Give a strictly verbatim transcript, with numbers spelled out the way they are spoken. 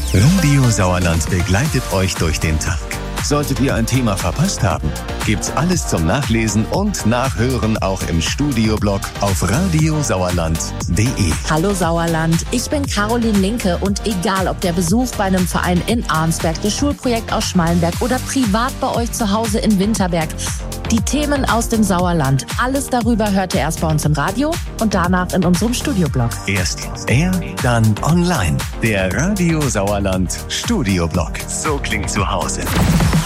Radio Sauerland begleitet euch durch den Tag. Solltet ihr ein Thema verpasst haben, gibt's alles zum Nachlesen und Nachhören auch im Studioblog auf radiosauerland punkt de. Hallo Sauerland, ich bin Caroline Linke und egal ob der Besuch bei einem Verein in Arnsberg, das Schulprojekt aus Schmallenberg oder privat bei euch zu Hause in Winterberg, die Themen aus dem Sauerland, alles darüber hört ihr erst bei uns im Radio und danach in unserem Studioblog. Erst er, dann online. Der Radio Sauerland Studioblog. So klingt zu Hause.